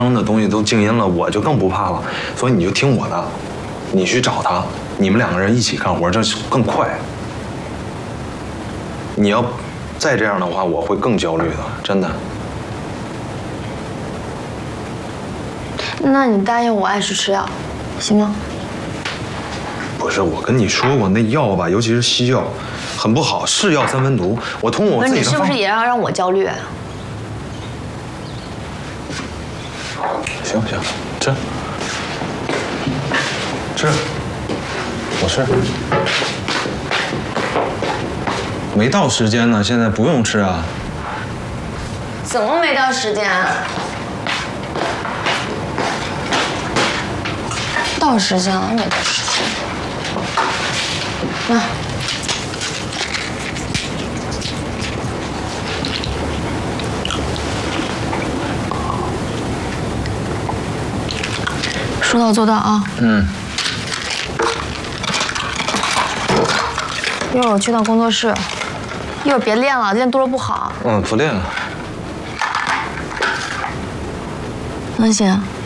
的东西都静音了，我就更不怕了。所以你就听我的，你去找他，你们2个人一起干活，这更快。你要再这样的话，我会更焦虑的，真的。 那你答应我按时吃药，行吗？ 不是，我跟你说过，那药吧，尤其是西药，很不好，是药三分毒。我通过我自己的方法。 你是不是也要让我焦虑？ 行，吃，我吃。没到时间呢，现在不用吃啊。 怎么没到时间啊？到时间了，没到时间。那。说到做到啊！一会儿我去趟工作室，一会儿别练了，练多了不好。 不练了。 能行。